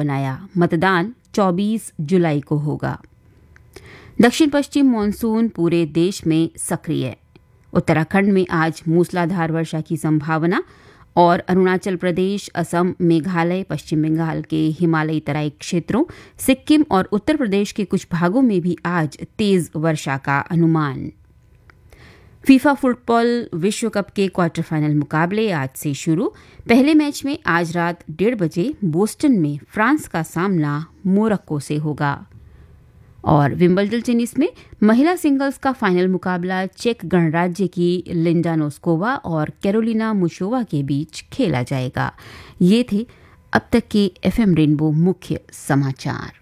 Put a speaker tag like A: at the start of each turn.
A: बनाया। मतदान 24 जुलाई को होगा। दक्षिण पश्चिम मानसून पूरे देश में सक्रिय। उत्तराखंड में आज मूसलाधार वर्षा की संभावना और अरुणाचल प्रदेश, असम, मेघालय, पश्चिम बंगाल के हिमालयी तराई क्षेत्रों, सिक्किम और उत्तर प्रदेश के कुछ भागों में भी आज तेज वर्षा का अनुमान। फीफा फुटबॉल विश्व कप के क्वार्टर फाइनल मुकाबले आज से शुरू। पहले मैच में आज रात 1:30 बजे बोस्टन में फ्रांस का सामना मोरक्को से होगा। और विंबलडन टेनिस में महिला सिंगल्स का फाइनल मुकाबला चेक गणराज्य की लिंडा नोस्कोवा और कैरोलिना मुशोवा के बीच खेला जाएगा। ये थे अब तक के एफएम रेनबो मुख्य समाचार।